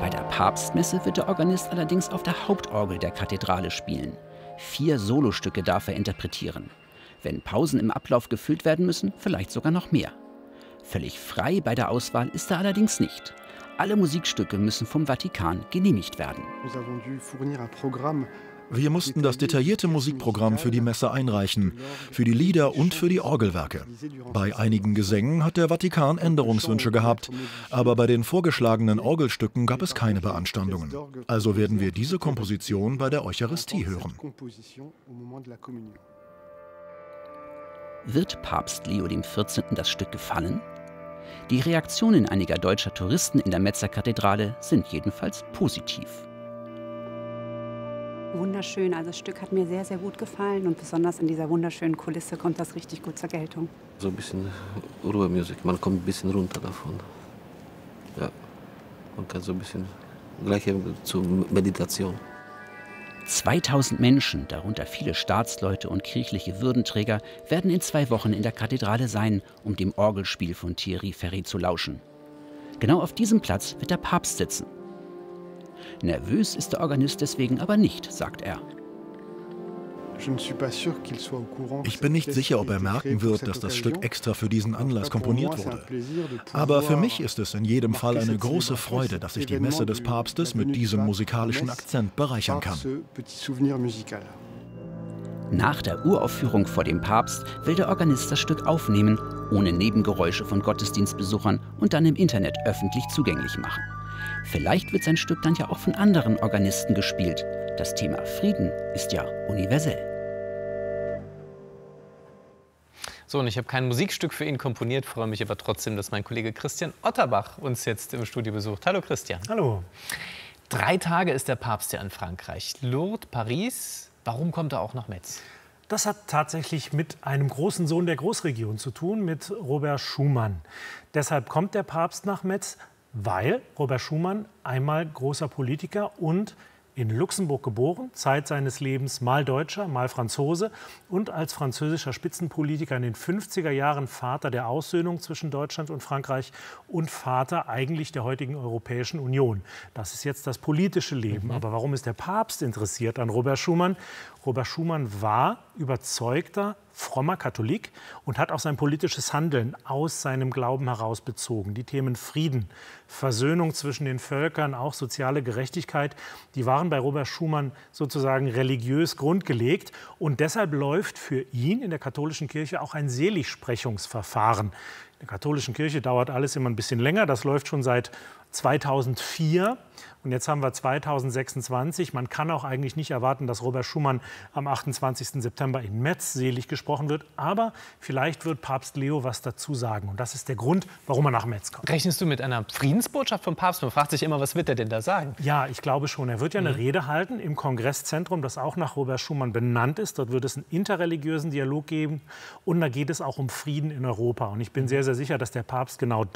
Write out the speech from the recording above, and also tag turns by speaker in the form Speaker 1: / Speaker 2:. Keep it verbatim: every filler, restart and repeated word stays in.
Speaker 1: Bei der Papstmesse wird der Organist allerdings auf der Hauptorgel der Kathedrale spielen. Vier Solostücke darf er interpretieren. Wenn Pausen im Ablauf gefüllt werden müssen, vielleicht sogar noch mehr. Völlig frei bei der Auswahl ist er allerdings nicht. Alle Musikstücke müssen vom Vatikan genehmigt werden.
Speaker 2: Wir mussten das detaillierte Musikprogramm für die Messe einreichen, für die Lieder und für die Orgelwerke. Bei einigen Gesängen hat der Vatikan Änderungswünsche gehabt, aber bei den vorgeschlagenen Orgelstücken gab es keine Beanstandungen. Also werden wir diese Komposition bei der Eucharistie hören.
Speaker 1: Wird Papst Leo der vierzehnte. Das Stück gefallen? Die Reaktionen einiger deutscher Touristen in der Metzer Kathedrale sind jedenfalls positiv.
Speaker 3: Wunderschön, also das Stück hat mir sehr, sehr gut gefallen und besonders in dieser wunderschönen Kulisse kommt das richtig gut zur Geltung.
Speaker 4: So ein bisschen Ruhemusik, man kommt ein bisschen runter davon. Ja, man kann so ein bisschen gleich zur Meditation.
Speaker 1: zweitausend Menschen, darunter viele Staatsleute und kirchliche Würdenträger, werden in zwei Wochen in der Kathedrale sein, um dem Orgelspiel von Thierry Ferry zu lauschen. Genau auf diesem Platz wird der Papst sitzen. Nervös ist der Organist deswegen aber nicht, sagt er.
Speaker 2: Ich bin nicht sicher, ob er merken wird, dass das Stück extra für diesen Anlass komponiert wurde. Aber für mich ist es in jedem Fall eine große Freude, dass ich die Messe des Papstes mit diesem musikalischen Akzent bereichern kann.
Speaker 1: Nach der Uraufführung vor dem Papst will der Organist das Stück aufnehmen, ohne Nebengeräusche von Gottesdienstbesuchern und dann im Internet öffentlich zugänglich machen. Vielleicht wird sein Stück dann ja auch von anderen Organisten gespielt. Das Thema Frieden ist ja universell.
Speaker 5: So, und ich habe kein Musikstück für ihn komponiert, freue mich aber trotzdem, dass mein Kollege Christian Otterbach uns jetzt im Studio besucht. Hallo Christian.
Speaker 6: Hallo.
Speaker 5: Drei Tage ist der Papst ja in Frankreich. Lourdes, Paris. Warum kommt er auch nach Metz?
Speaker 6: Das hat tatsächlich mit einem großen Sohn der Großregion zu tun, mit Robert Schumann. Deshalb kommt der Papst nach Metz, weil Robert Schumann einmal großer Politiker und in Luxemburg geboren, Zeit seines Lebens mal Deutscher, mal Franzose und als französischer Spitzenpolitiker in den fünfziger Jahren Vater der Aussöhnung zwischen Deutschland und Frankreich und Vater eigentlich der heutigen Europäischen Union. Das ist jetzt das politische Leben. Mhm. Aber warum ist der Papst interessiert an Robert Schumann? Robert Schumann war überzeugter, frommer Katholik und hat auch sein politisches Handeln aus seinem Glauben heraus bezogen. Die Themen Frieden, Versöhnung zwischen den Völkern, auch soziale Gerechtigkeit, die waren bei Robert Schumann sozusagen religiös grundgelegt. Und deshalb läuft für ihn in der katholischen Kirche auch ein Seligsprechungsverfahren. In der katholischen Kirche dauert alles immer ein bisschen länger. Das läuft schon seit zweitausendvier. Und jetzt haben wir zweitausendsechsundzwanzig. Man kann auch eigentlich nicht erwarten, dass Robert Schumann am achtundzwanzigsten September in Metz selig gesprochen wird. Aber vielleicht wird Papst Leo was dazu sagen. Und das ist der Grund, warum er nach Metz kommt.
Speaker 5: Rechnest du mit einer Friedensbotschaft vom Papst? Man fragt sich immer, was wird er denn da sagen?
Speaker 6: Ja, ich glaube schon. Er wird ja eine
Speaker 5: Mhm.
Speaker 6: Rede halten im Kongresszentrum, das auch nach Robert Schumann benannt ist. Dort wird es einen interreligiösen Dialog geben. Und da geht es auch um Frieden in Europa. Und ich bin sehr, sehr sicher, dass der Papst genau